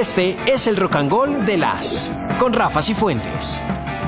Este es el Rock and Roll de las con Rafa Cifuentes.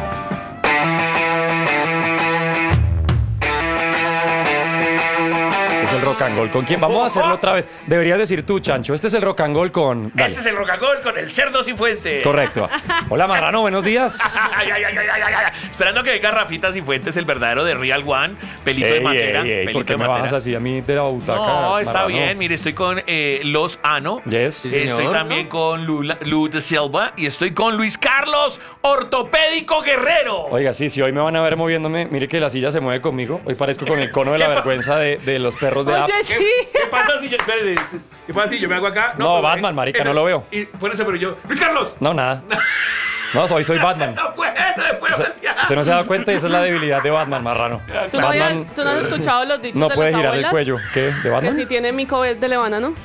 El rock and roll. ¿Con quién? Vamos a hacerlo otra vez. Deberías decir tú, Chancho. Este es el rock and roll con... Dale. Este es el rock and roll con el Cerdo Cifuentes. Correcto. Hola, Marrano, buenos días. Esperando que venga Rafita Cifuentes, el verdadero de Real One. Pelito de matera. ¿Por qué me bajas así a mí de la butaca? No, está Marrano? bien. Mire, estoy con Los Ano. Yes. Sí, estoy también con Lu de Silva. Y estoy con Luis Carlos Ortopédico Guerrero. Oiga, sí, hoy me van a ver moviéndome. Mire que la silla se mueve conmigo. Hoy parezco con el cono de la vergüenza de los perros de App. Oye, sí. ¿Qué pasa si yo, espérate, ¿qué pasa si yo me hago acá? No, Batman, marica, no lo veo. Y por eso, pero yo, Luis Carlos. No, nada. No, soy Batman. No puedo Usted no se ha dado cuenta y esa es la debilidad de Batman, Marrano. ¿Tú no has escuchado los dichos no de puede las girar abuelas? el cuello. ¿Qué? ¿De Que Batman? si tiene mico es de levana, ¿no?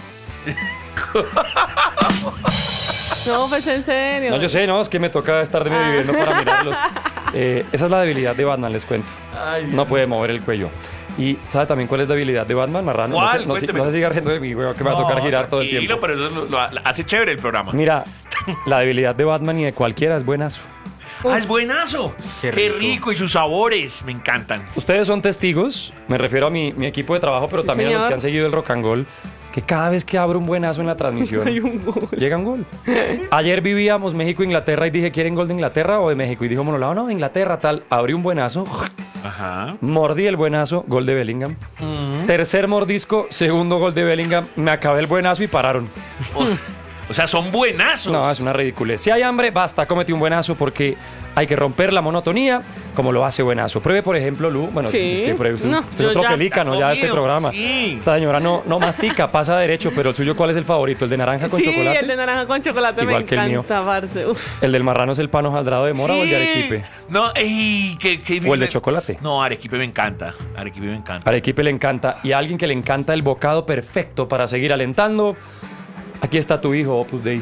No, pues en serio. No, yo sé, no, es que me toca estar viviendo para mirarlos. Esa es la debilidad de Batman, les cuento. No puede mover el cuello. ¿Y sabe también cuál es la debilidad de Batman, Marrano? ¿Cuál? No se siga riendo de mí, güey, que me va a tocar girar todo el tiempo. Pero eso lo hace chévere el programa. Mira, la debilidad de Batman y de cualquiera es buenazo. Es buenazo. Qué rico. Y sus sabores me encantan. Ustedes son testigos, me refiero a mi equipo de trabajo, pero Sí, también a los señor. que han seguido el rock and roll, que cada vez que abro un buenazo en la transmisión, Hay un gol. llega un gol. Ayer vivíamos México-Inglaterra y dije, ¿quieren gol de Inglaterra o de México? Y dijo Monolao, no, Inglaterra, tal. Abrí un buenazo, Ajá. mordí el buenazo, gol de Bellingham. Tercer mordisco, segundo gol de Bellingham. Me acabé el buenazo y pararon. O sea, son buenazos. No, es una ridiculez. Si hay hambre, basta, cómete un buenazo porque hay que romper la monotonía como lo hace buenazo. Pruebe, por ejemplo, Lu. Bueno, Sí. es que pruebe usted. No, Usted yo es otro ya- pelícano ya de este Comido, programa. sí. Esta señora no mastica, pasa derecho, pero el suyo, ¿cuál es el favorito? ¿El de naranja con Sí, chocolate? el de naranja con chocolate Igual me que el mío. encanta, parce. Uf. ¿El del marrano es el pan hojaldrado de mora o el de arequipe? No, qué ¿O el de chocolate? No, arequipe me encanta. Arequipe me encanta. Arequipe le encanta. Y a alguien que le encanta el bocado perfecto para seguir alentando, aquí está tu hijo, Opus Dei.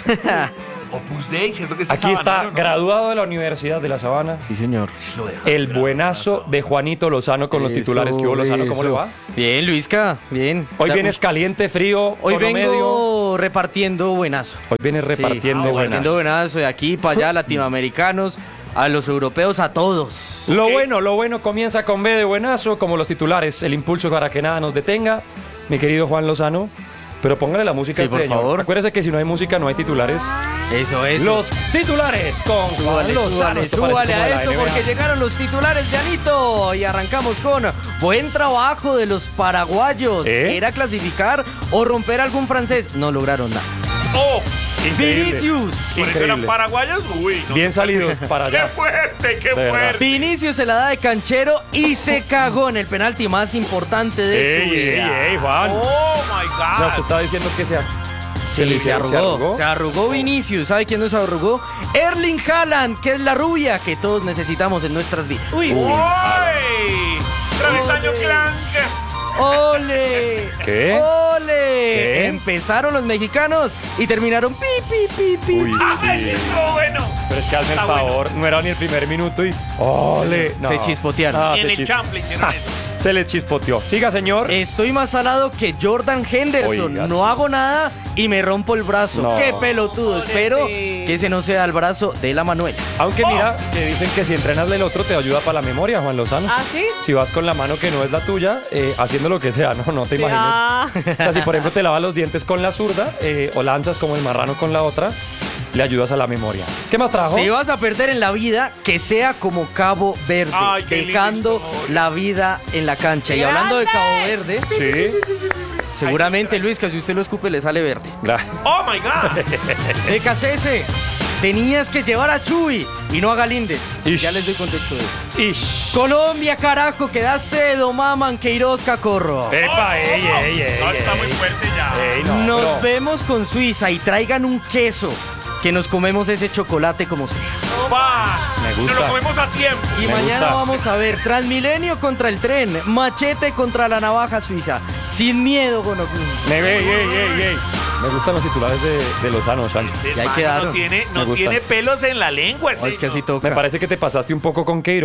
Opus Dei, ¿cierto que Aquí está, graduado de la Universidad de La Sabana. Sí, señor. El buenazo de Juanito Lozano con los titulares. ¿Qué hubo, Lozano? ¿Cómo le va? Bien, Luisca, bien. Hoy vienes caliente, frío, Hoy tono vengo medio. repartiendo buenazo. Hoy vienes repartiendo repartiendo buenas. buenazo de aquí para allá, latinoamericanos, a los europeos, a todos. Lo bueno comienza con B de buenazo, como los titulares, el impulso para que nada nos detenga. Mi querido Juan Lozano, pero póngale la música Sí, a este por señor. favor. Acuérdese que si no hay música no hay titulares. Eso es. Los titulares con Juan Lozano. Esto parece Súbale como a la eso NBA. porque llegaron los titulares de Anito y arrancamos con buen trabajo de los paraguayos. ¿Eh? ¿Era clasificar o romper algún francés? No lograron nada. ¡Oh! Increíble. Vinicius. ¿Por eso eran Increíble. paraguayos? Uy, no. Bien salidos para ¡Qué allá. fuerte, qué verdad. fuerte! Vinicius se la da de canchero y se cagó en el penalti más importante de su vida. ey, Juan. ¡Oh, my God! No, usted estaba diciendo que se Sí, se arrugó. Se arrugó Vinicius. ¿Sabe quién no se arrugó? Erling Haaland, que es la rubia que todos necesitamos en nuestras vidas. ¡Uy! ¡Travesaño Ole. Clank! ¡Ole! ¿Qué? ¡Ole! ¿Qué? Empezaron los mexicanos y terminaron pi, pi, pi, pi. Uy, ¡Ay, sí. estuvo bueno! Pero es que hazme el Está bueno. favor, no era ni el primer minuto y... ¡Ole! No. Se chispotearon. Ah, Y en se el chis- chample hicieron Ah, eso. Se le chispoteó. Siga, señor. Estoy más salado que Jordan Henderson. Oiga, no sí. hago nada y me rompo el brazo. No. ¡Qué pelotudo! Pobrecito. Espero que ese no sea el brazo de la Manuela. Aunque mira, que dicen que si entrenas el otro te ayuda para la memoria, Juan Lozano. ¿Ah, sí? Si vas con la mano que no es la tuya, haciendo lo que sea, no te imagines. Ah. O sea, si por ejemplo te lavas los dientes con la zurda o lanzas como el marrano con la otra, le ayudas a la memoria. ¿Qué más trajo? Si vas a perder en la vida, que sea como Cabo Verde, Ay, qué lindo dejando historia. la vida en la cancha. Y hablando de Cabo Verde, Sí. seguramente Luis, que si usted lo escupe le sale verde. ¡Oh, my God! DKCS, tenías que llevar a Chuy y no a Galíndez. Ish. Ya les doy contexto de eso. Ish. Colombia, carajo, quedaste de Domaman, Queiroz, Cacorro. Epa, ey. No, está muy fuerte ya. Ey, no, Nos pero- vemos con Suiza y traigan un queso, que nos comemos ese chocolate como sea. ¡Pa! Me gusta. Nos lo comemos a tiempo. Y Me mañana gusta. vamos a ver Transmilenio contra el tren, Machete contra la navaja suiza. Sin miedo, Gonocún. Ey. Me gustan los titulares de Lozano, Sánchez. Ese Ya hermano quedaron. No tiene Me gusta. pelos en la lengua. No, es que así toca. Me parece que te pasaste un poco con Queiroz.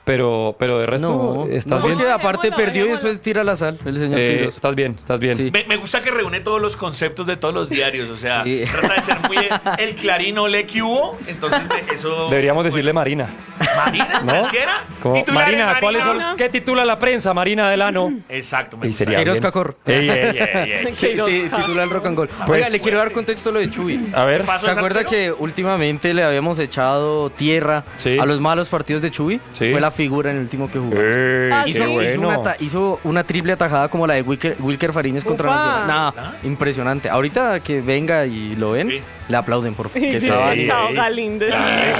pero de resto No, estás no, bien. porque aparte Dejémoslo, perdió y dejémoslo. después tira la sal, el señor Queiroz. Estás bien, estás bien. Sí. Me gusta que reúne todos los conceptos de todos los diarios, o sea, Sí. trata de ser muy el Clarín ole que hubo, entonces eso... Deberíamos decirle Marina. ¿Marina? ¿No? ¿Financiera? Como, Titulares, Marina, ¿cuáles son? ¿Qué titula la prensa? Marina Delano. Exacto, me Y gusta. sería Queiroz bien. Cacor. Ey, ey, ey, ey. Queiroz. Titular Rock and Roll. Pues- Oiga, le quiero dar contexto a lo de Chuy. A ver. ¿Pasó ¿Se ese acuerda arquero? que últimamente le habíamos echado tierra Sí. a los malos partidos de Chuy? Sí. Fue la figura en el último que jugó. Ah, Qué sí. bueno. Hizo una triple atajada como la de Wilker Fariñez contra Upa. Nacional. Nada, impresionante. Ahorita que venga y lo ven, Sí. le aplauden, por favor. Y Que dice, estaba sí. chao, Galíndez.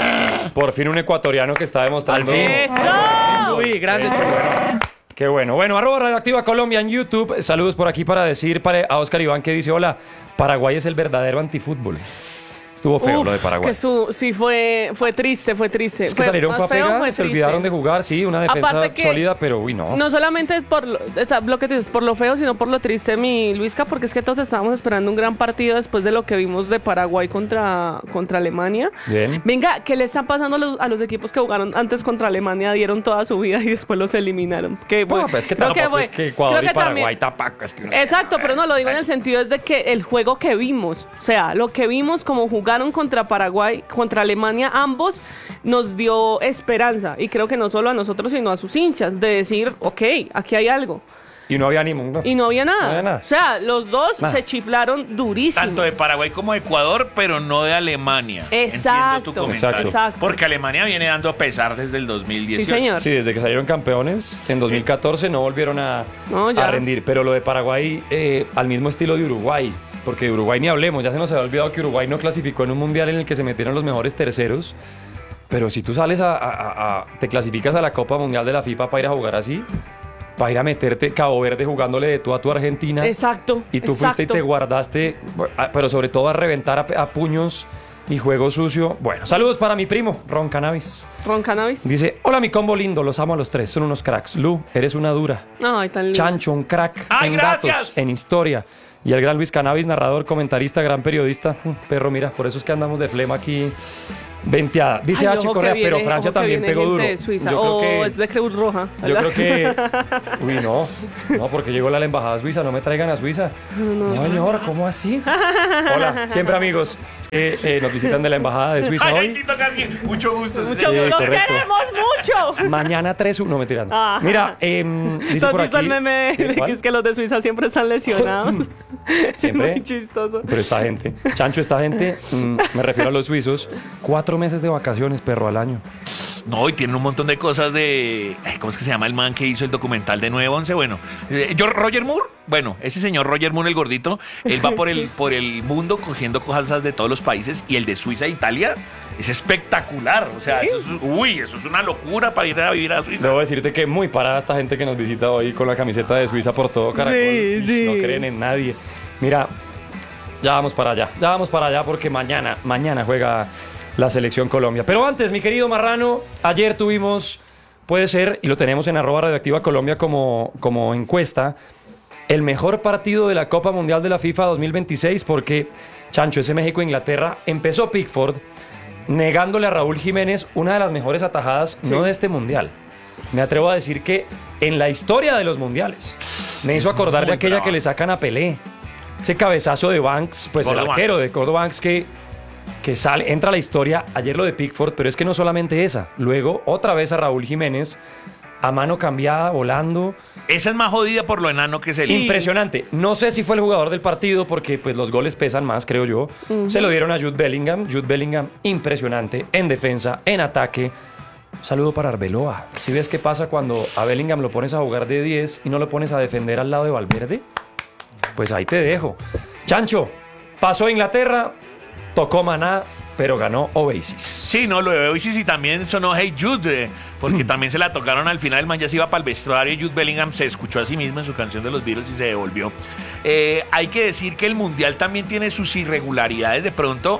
Por fin un ecuatoriano que está demostrando. Al fin. ¡Eso! Chuy, grande Chuy. Qué bueno. Bueno, @Radioactiva Colombia en YouTube. Saludos por aquí para decir a Oscar Iván que dice: hola, Paraguay es el verdadero antifútbol. Estuvo feo Uf, lo de Paraguay. Es que sí, fue triste, fue triste. Es que salieron más fue a feo, pegar, fue se triste. olvidaron de jugar, sí, una defensa Aparte que sólida, pero uy, no. No solamente por lo que tú dices, por lo feo, sino por lo triste, mi Luisca, porque es que todos estábamos esperando un gran partido después de lo que vimos de Paraguay contra Alemania. Bien. Venga, ¿qué le están pasando a los equipos que jugaron antes contra Alemania? Dieron toda su vida y después los eliminaron. Que, Bueno, pues es que creo tampoco es que Ecuador creo y que también- Paraguay tapaco, es que uno- Exacto, pero no lo digo en el sentido es de que el juego que vimos, o sea, lo que vimos como jugaron contra Paraguay, contra Alemania, ambos nos dio esperanza y creo que no solo a nosotros sino a sus hinchas de decir, ok, aquí hay algo Y no había ánimo. ¿no? y no había nada. No había nada. O sea, los dos Nada. se chiflaron durísimo. Tanto de Paraguay como de Ecuador, pero no de Alemania. Exacto. Entiendo tu comentario. Exacto. Porque Alemania viene dando pesar desde el 2018. Sí, señor. Sí, desde que salieron campeones en 2014 no volvieron No, ya. a rendir. Pero lo de Paraguay, al mismo estilo de Uruguay. Porque de Uruguay ni hablemos, ya se nos había olvidado que Uruguay no clasificó en un mundial en el que se metieron los mejores terceros. Pero si tú sales te clasificas a la Copa Mundial de la FIFA para ir a jugar así, para ir a meterte Cabo Verde jugándole de tú a tu Argentina. Exacto. Y tú fuiste y te guardaste, pero sobre todo a reventar a puños y juego sucio. Bueno, saludos para mi primo, Ron Cannabis. Ron Cannabis. Dice: hola mi combo lindo, los amo a los tres, son unos cracks. Lu, eres una dura. Ay, tan lindo. Chancho, un crack ¡Ay, en gracias! datos, en historia. Y el gran Luis Cannabis, narrador, comentarista, gran periodista. Perro, mira, por eso es que andamos de flema aquí venteada. Dice Ay, H. ojo que Correa, viene- pero Francia ojo que también viene pegó gente duro. de Suiza. Yo creo que... Es de Cruz Roja. Yo creo que... Uy, no, porque llegó la embajada suiza, no me traigan a Suiza. No, señor, ¿cómo así? Hola, siempre amigos que nos visitan de la embajada de Suiza Ay, hoy. ay, Tito Casi, mucho gusto. Mucho, Sí, los correcto. queremos mucho. Mañana 3-1, no me tiran. Ah. Mira, dice ¿Tú has por visto aquí... el meme de ¿Cuál? que es que los de Suiza siempre están lesionados? Siempre. Muy chistoso. Pero esta gente, Chancho, esta gente, me refiero a los suizos, 4 meses de vacaciones, perro, al año. No, y tienen un montón de cosas de... ay, ¿cómo es que se llama el man que hizo el documental de 9-11? Bueno, Roger Moore. Bueno, ese señor Roger Moore, el gordito, él va por el mundo cogiendo cosas de todos los países y el de Suiza e Italia es espectacular. O sea, eso es una locura para ir a vivir a Suiza. Debo decirte que muy parada esta gente que nos visita hoy con la camiseta de Suiza por todo Caracol. Sí, Uy, sí. No creen en nadie. Mira, ya vamos para allá porque mañana juega la selección Colombia. Pero antes, mi querido Marrano, ayer tuvimos, puede ser, y lo tenemos en @Radioactiva Colombia como encuesta, el mejor partido de la Copa Mundial de la FIFA 2026 porque, Chancho, ese México-Inglaterra, empezó Pickford negándole a Raúl Jiménez una de las mejores atajadas, no de este Mundial. Me atrevo a decir que en la historia de los Mundiales. Me hizo acordar de muy aquella brava. que le sacan a Pelé. Ese cabezazo de Banks, pues el Gordo arquero Banks. de Gordo Banks que sale, entra a la historia. Ayer lo de Pickford, pero es que no solamente esa. Luego, otra vez a Raúl Jiménez, a mano cambiada, volando. Esa es más jodida por lo enano que es el... Impresionante. No sé si fue el jugador del partido porque pues los goles pesan más, creo yo. Se lo dieron a Jude Bellingham. Jude Bellingham, impresionante. En defensa, en ataque. Saludo para Arbeloa. ¿Sí ves qué pasa cuando a Bellingham lo pones a jugar de 10 y no lo pones a defender al lado de Valverde? Pues ahí te dejo. Chancho, pasó a Inglaterra, tocó Maná, pero ganó Oasis. Sí, no, lo de Oasis y también sonó Hey Jude, porque también se la tocaron al final, el man ya se iba para el vestuario y Jude Bellingham se escuchó a sí mismo en su canción de los Beatles y se devolvió. Hay que decir que el Mundial también tiene sus irregularidades de pronto.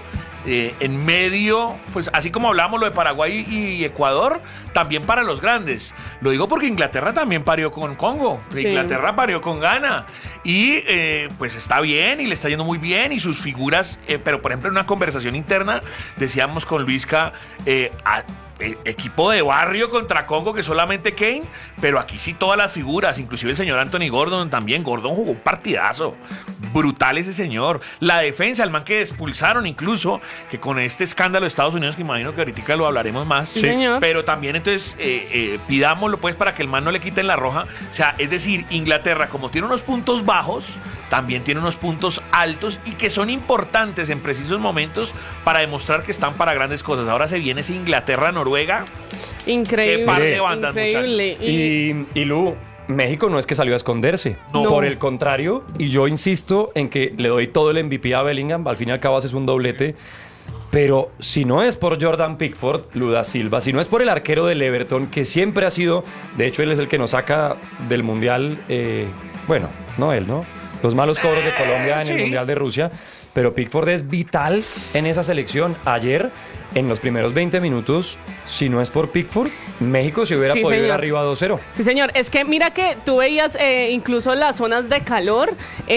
En medio, pues así como hablamos lo de Paraguay y Ecuador, también para los grandes. Lo digo porque Inglaterra también parió con Congo, Inglaterra parió con Ghana y pues está bien y le está yendo muy bien y sus figuras, pero por ejemplo en una conversación interna decíamos con Luisca, equipo de barrio contra Congo que solamente Kane, pero aquí sí todas las figuras, inclusive el señor Anthony Gordon también. Gordon jugó un partidazo, brutal ese señor. La defensa, el man que expulsaron incluso, que con este escándalo de Estados Unidos, que imagino que ahorita lo hablaremos más, Sí, señor. pero también entonces pidámoslo pues para que el man no le quiten la roja. O sea, es decir, Inglaterra, como tiene unos puntos bajos, también tiene unos puntos altos y que son importantes en precisos momentos para demostrar que están para grandes cosas. Ahora se viene ese Inglaterra-Noruega. Increíble. Qué par de bandas, increíble. Y Lu, México no es que salió a esconderse. No. Por el contrario, y yo insisto en que le doy todo el MVP a Bellingham, al fin y al cabo haces un doblete. Pero si no es por Jordan Pickford, Luda Silva, si no es por el arquero del Everton, que siempre ha sido, de hecho él es el que nos saca del Mundial, bueno, no él, ¿no? Los malos cobros de Colombia en sí. el Mundial de Rusia, pero Pickford es vital en esa selección. Ayer, en los primeros 20 minutos, si no es por Pickford, México se hubiera Sí, podido ir señor. arriba 2-0. Sí, señor. Es que mira que tú veías incluso las zonas de calor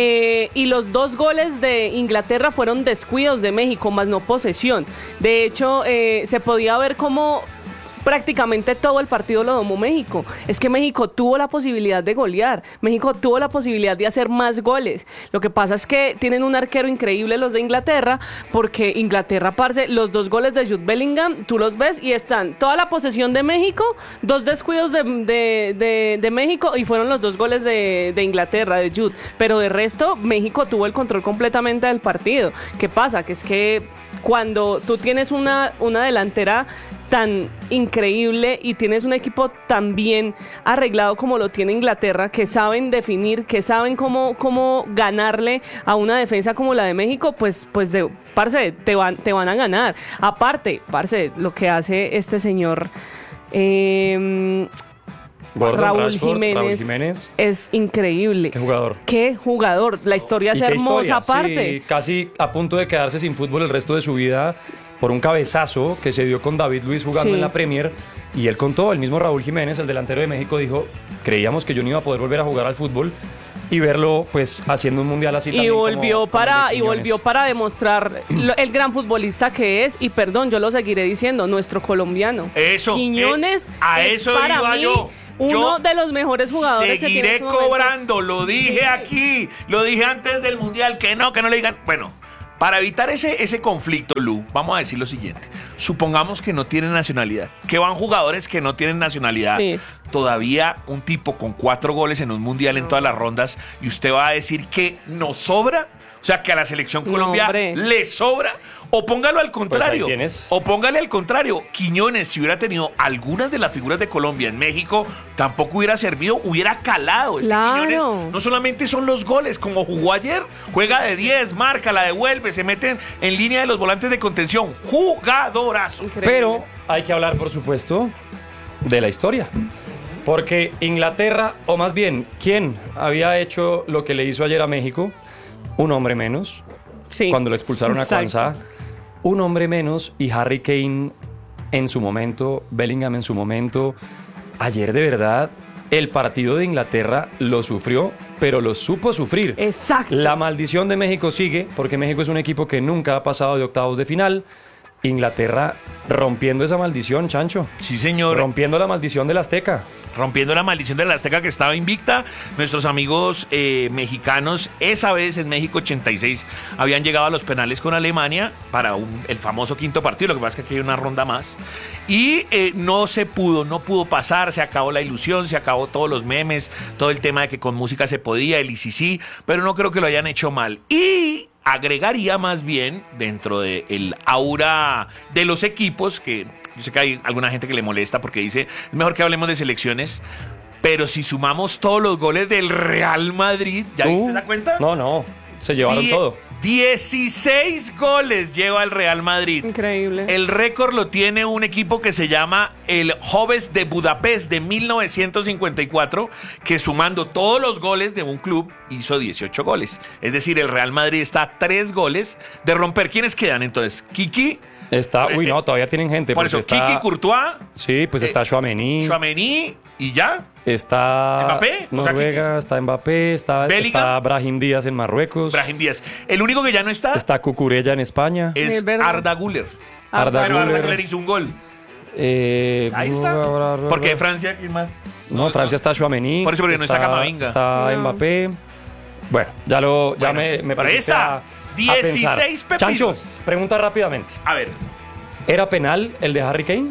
y los 2 goles de Inglaterra fueron descuidos de México, más no posesión. De hecho, se podía ver cómo prácticamente todo el partido lo domó México. Es que México tuvo la posibilidad de golear. México tuvo la posibilidad de hacer más goles. Lo que pasa es que tienen un arquero increíble los de Inglaterra, porque Inglaterra, parce, los 2 goles de Jude Bellingham, tú los ves y están toda la posesión de México, 2 descuidos de México y fueron los 2 goles de Inglaterra, de Jude. Pero de resto, México tuvo el control completamente del partido. ¿Qué pasa? Que es que cuando tú tienes una delantera tan increíble y tienes un equipo tan bien arreglado como lo tiene Inglaterra, que saben definir, que saben cómo ganarle a una defensa como la de México, parce, te van a ganar. Aparte, parce, lo que hace este señor Gordon, Raúl Rashford, Jiménez es increíble. Qué jugador. Qué jugador. La historia es Y qué hermosa historia, aparte. sí, casi a punto de quedarse sin fútbol el resto de su vida por un cabezazo que se dio con David Luiz jugando Sí. en la Premier. Y él contó, el mismo Raúl Jiménez, el delantero de México, dijo, creíamos que yo no iba a poder volver a jugar al fútbol y verlo pues haciendo un mundial así Y también volvió como el de Quiñones. volvió para demostrar el gran futbolista que es, y perdón, yo lo seguiré diciendo, nuestro colombiano. Eso, Quiñones a es eso para iba mí yo. uno Yo de los mejores jugadores que tiene seguiré este momento. cobrando, lo dije aquí, lo dije antes del Mundial, que no le digan. Bueno, para evitar ese conflicto, Lu, vamos a decir lo siguiente. Supongamos que no tienen nacionalidad, que van jugadores que no tienen nacionalidad. Sí. Todavía un tipo con 4 goles en un Mundial en todas las rondas, y usted va a decir que nos sobra, o sea, que a la selección No, Colombia hombre. le sobra. O póngalo al contrario. ahí tienes. O póngale al contrario. Quiñones, si hubiera tenido algunas de las figuras de Colombia en México, tampoco hubiera servido, hubiera calado. Es Claro. que Quiñones no solamente son los goles, como jugó ayer, juega de 10, marca, la devuelve, se meten en línea de los volantes de contención. Jugadorazo. Increíble. Pero hay que hablar, por supuesto, de la historia. Porque Inglaterra, o más bien, ¿quién había hecho lo que le hizo ayer a México? Un hombre menos. Sí. Cuando lo expulsaron Exacto. a Kwanzaa. Un hombre menos y Harry Kane en su momento, Bellingham en su momento. Ayer de verdad el partido de Inglaterra lo sufrió, pero lo supo sufrir. Exacto. La maldición de México sigue, porque México es un equipo que nunca ha pasado de octavos de final. Inglaterra rompiendo esa maldición, Chancho. Sí, señor. Rompiendo la maldición del Azteca. Rompiendo la maldición de la Azteca, que estaba invicta. Nuestros amigos mexicanos, esa vez en México 86, habían llegado a los penales con Alemania para el famoso quinto partido. Lo que pasa es que aquí hay una ronda más. Y no pudo pasar, se acabó la ilusión, se acabó todos los memes, todo el tema de que con música se podía, el ICC, pero no creo que lo hayan hecho mal. Y agregaría más bien, dentro del aura de los equipos, que yo sé que hay alguna gente que le molesta porque dice, es mejor que hablemos de selecciones, pero si sumamos todos los goles del Real Madrid, ¿ya viste la cuenta? No, se llevaron todo. 16 goles lleva el Real Madrid. Increíble. El récord lo tiene un equipo que se llama el Joves de Budapest de 1954, que sumando todos los goles de un club hizo 18 goles. Es decir, el Real Madrid está a 3 goles de romper. ¿Quiénes quedan entonces? Kiki. No, todavía tienen gente. Por porque eso, está, Kiki, Courtois, Sí, pues está Tchouaméni y ya. Está Mbappé, o sea, Noruega, está Mbappé, está Bellingham. Brahim Díaz en Marruecos, Brahim Díaz. El único que ya no está está Cucurella en España, es Es verdad. Arda Güler. Arda Pero Arda Güler. Güler hizo un gol. Ahí está. Porque Francia, ¿quién más? No, Francia está Tchouaméni. Por eso, porque no está Camavinga. Está No. Mbappé. Bueno, ya me pero ahí pusiste está. a 16 pensar. pepinos. Chancho, pregunta rápidamente. A ver, ¿Era penal el de Harry Kane?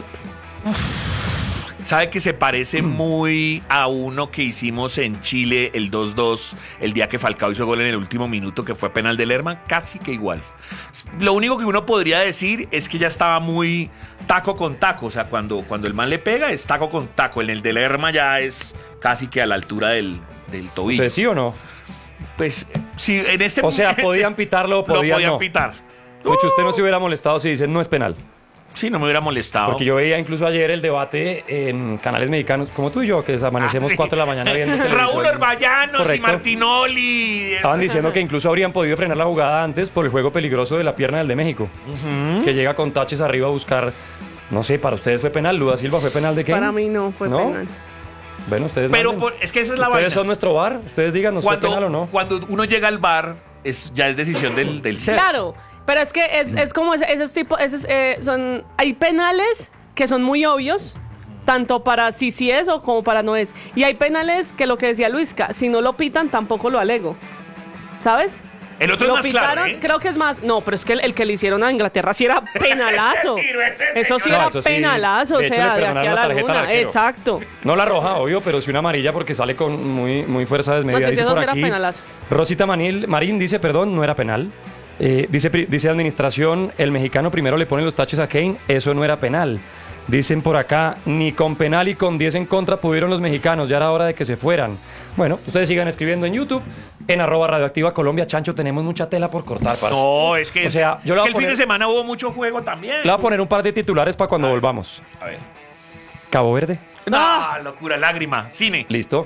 ¿sabe que se parece muy a uno que hicimos en Chile el 2-2, el día que Falcao hizo gol en el último minuto, que fue penal de Lerma? Casi que igual. Lo único que uno podría decir es que ya estaba muy taco con taco. O sea, cuando el man le pega es taco con taco. En el de Lerma ya es casi que a la altura del tobillo. ¿Entonces sí o no? Pues sí, en este O sea, podían pitarlo o lo podían podían no. pitar. Mucho, usted no se hubiera molestado si dicen no es penal. Sí, no me hubiera molestado. Porque yo veía incluso ayer el debate en canales mexicanos, como tú y yo, que amanecemos sí. 4 de la mañana viendo televisión. Raúl Orballanos y Correcto. Martinoli. Estaban diciendo que incluso habrían podido frenar la jugada antes por el juego peligroso de la pierna del de México. Que llega con taches arriba a buscar. No sé, para ustedes fue penal. Luda Silva fue penal de qué? Para mí no fue ¿No? penal. Bueno, ustedes Pero manden. es que esa es la Ustedes vaina. son nuestro bar. Ustedes digan, ¿nos fue penal o no? Cuando uno llega al bar, ya es decisión del ser. Claro, pero es que es como esos tipos, hay penales que son muy obvios, tanto para sí es o como para no es. Y hay penales que lo que decía Luisca, si no lo pitan tampoco lo alego. ¿Sabes? El otro Lo es más pitaron, claro, ¿eh? creo que es más. No, pero es que el que le hicieron a Inglaterra sí era penalazo. Tiro ese, Eso sí señor. era No, eso sí, penalazo, o de hecho, sea, le de aquí perdonaron a la la tarjeta al luna. arquero. Exacto. No la roja, obvio, pero sí una amarilla porque sale con muy fuerza desmedida. Pues Dice eso por sí era aquí, penalazo. Rosita Marín dice, perdón, no era penal. Dice administración, el mexicano primero le pone los taches a Kane, eso no era penal. Dicen por acá, ni con penal y con 10 en contra pudieron los mexicanos, ya era hora de que se fueran. Bueno, ustedes sigan escribiendo en YouTube, en @Radioactiva Colombia. Chancho, tenemos mucha tela por cortar, parce. No, es que, O sea, yo le es voy que a el fin poner- de semana hubo mucho juego también. Le voy a poner un par de titulares para cuando volvamos. A ver. Cabo Verde, Ah, locura, lágrima. Cine. listo.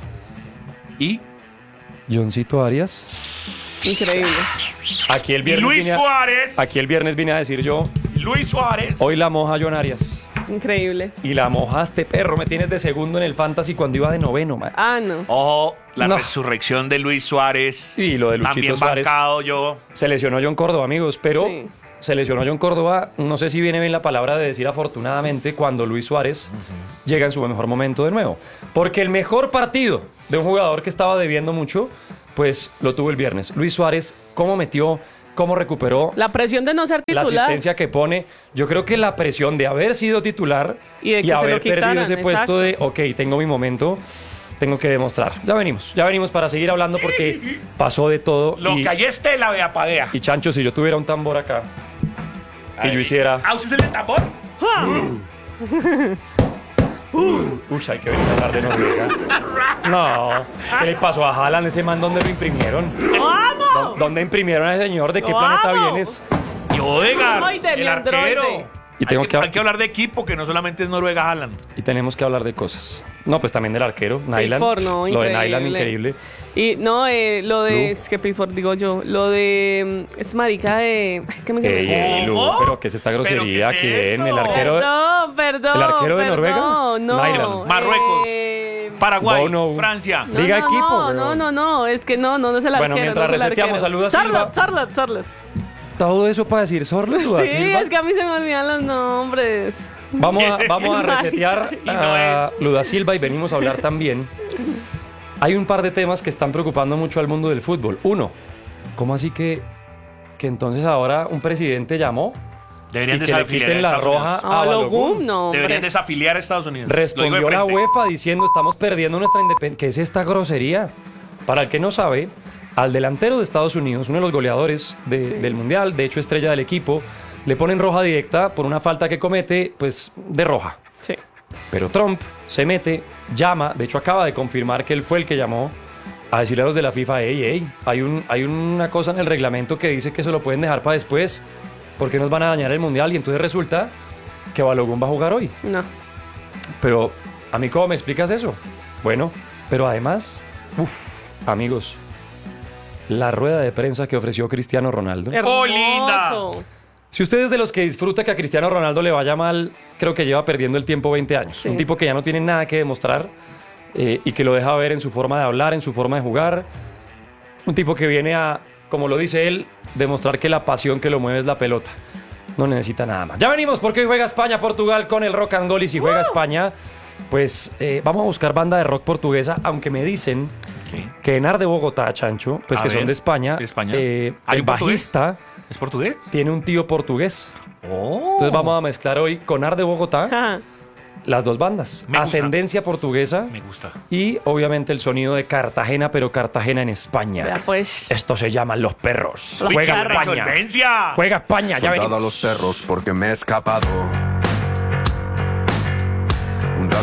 Y Johncito Arias. Increíble. Aquí el viernes Luis vine a- Suárez. Aquí el viernes vine a decir yo, Luis Suárez. hoy la moja John Arias. Increíble. Y la mojaste, perro. Me tienes de segundo en el Fantasy cuando iba de noveno, man. Ah, no. Ojo, la No. resurrección de Luis Suárez. Y lo de Luchito También Suárez. bancado yo. Se lesionó John Córdoba, amigos, pero Sí. se lesionó John Córdoba. No sé si viene bien la palabra de decir afortunadamente cuando Luis Suárez llega en su mejor momento de nuevo. Porque el mejor partido de un jugador que estaba debiendo mucho, pues lo tuvo el viernes. Luis Suárez, cómo metió, cómo recuperó. La presión de no ser La titular. asistencia que pone, yo creo que la presión de haber sido titular Y de que se haber lo quitaran, perdido ese puesto exacto. de, ok, tengo mi momento, tengo que demostrar. Ya venimos para seguir hablando porque pasó de todo. Lo y, que hay es tela de apadea. y Chancho, si yo tuviera un tambor acá y yo hiciera, ¿Ah, usted es el tambor? uy, hay que venir a hablar de Noruega. No, ¿qué le pasó a Haaland? Ese man, ¿dónde lo imprimieron? ¡Vamos! ¿Dónde imprimieron a ese señor? ¿De qué ¡Lo planeta amo! vienes? Y Odegaard, Ay, de mi el arquero. androide. Y tengo hay que hablar de equipo, que no solamente es Noruega Haaland. Y tenemos que hablar de cosas. No, pues también del arquero, Nyland. Pickford, no, Lo de increíble. Nyland, increíble. Y no, lo de. Lu. Es que Pickford, digo yo. Lo de. Es marica de. Es que me Ey, Lu, ¿Cómo? pero ¿qué es esta grosería? ¿Pero qué es ¿Quién? esto? ¿El arquero? Perdón. ¿El arquero de Noruega? No. Nyland. Marruecos. Paraguay, Bono. Francia. No, Diga no, equipo, no, es que no es el arquero. Bueno, mientras no es el reseteamos, arquero. saluda a Silva. Charlotte. Todo eso para decir Sorlo, Duda Sí, Silva. es que a mí se me olvidan los nombres. Vamos a resetear Y no a Luda Silva y venimos a hablar también. Hay un par de temas que están preocupando mucho al mundo del fútbol. Uno, ¿cómo así que entonces ahora un presidente llamó Deberían y que le desafiliar quiten a la Estados roja Unidos. a Balogun, Balogun? no, hombre. Deberían desafiliar a Estados Unidos. Lo digo de Respondió la frente. UEFA diciendo estamos perdiendo nuestra independencia. ¿Qué es esta grosería? Para el que no sabe, al delantero de Estados Unidos, uno de los goleadores del Mundial, de hecho estrella del equipo, le ponen roja directa por una falta que comete, pues de roja. Sí. Pero Trump se mete, llama, de hecho acaba de confirmar que él fue el que llamó a decirle a los de la FIFA, hey, hay una cosa en el reglamento que dice que se lo pueden dejar para después, porque nos van a dañar el Mundial, y entonces resulta que Balogun va a jugar hoy. No. Pero, ¿a mí cómo me explicas eso? Bueno, pero además, amigos, la rueda de prensa que ofreció Cristiano Ronaldo. ¡Oh, linda! Hermoso. Si usted es de los que disfruta que a Cristiano Ronaldo le vaya mal, creo que lleva perdiendo el tiempo 20 años. Sí. Un tipo que ya no tiene nada que demostrar y que lo deja ver en su forma de hablar, en su forma de jugar. Un tipo que viene a, como lo dice él, demostrar que la pasión que lo mueve es la pelota. No necesita nada más. Ya venimos porque hoy juega España-Portugal con el Rock and Roll. Y si juega España, pues vamos a buscar banda de rock portuguesa. Aunque me dicen que Enar de Bogotá, Chancho, pues A que ver, son de España. ¿de España? El ¿Hay un portugués? bajista ¿Es portugués? tiene un tío portugués. Oh. Entonces vamos a mezclar hoy con Enar de Bogotá Ajá. las dos bandas. Me gusta. Ascendencia portuguesa Me gusta. y obviamente el sonido de Cartagena, pero Cartagena en España. Vea, pues. Esto se llaman Los Perros. Los Juega Perros. España. ¡Solvencia! Juega España, ya Soldado a venimos. los perros porque me he escapado.